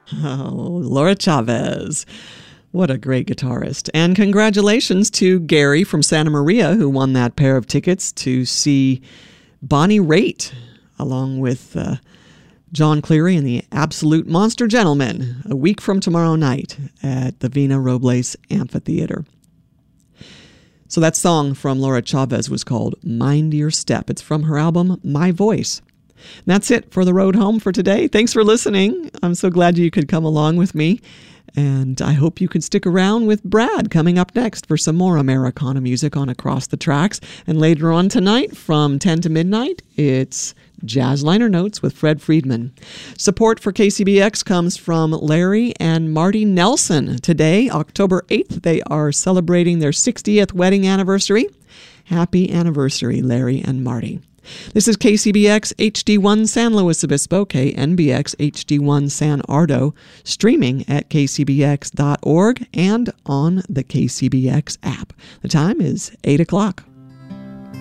Oh, Laura Chavez. What a great guitarist. And congratulations to Gary from Santa Maria, who won that pair of tickets to see Bonnie Raitt, along with John Cleary and the Absolute Monster Gentlemen, a week from tomorrow night at the Vina Robles Amphitheater. So that song from Laura Chavez was called Mind Your Step. It's from her album, My Voice. And that's it for The Road Home for today. Thanks for listening. I'm so glad you could come along with me. And I hope you can stick around with Brad coming up next for some more Americana music on Across the Tracks. And later on tonight from 10 to midnight, it's Jazz Liner Notes with Fred Friedman. Support for KCBX comes from Larry and Marty Nelson. Today, October 8th, they are celebrating their 60th wedding anniversary. Happy anniversary, Larry and Marty. This is KCBX HD1 San Luis Obispo, KNBX HD1 San Ardo, streaming at kcbx.org and on the KCBX app. The time is 8 o'clock.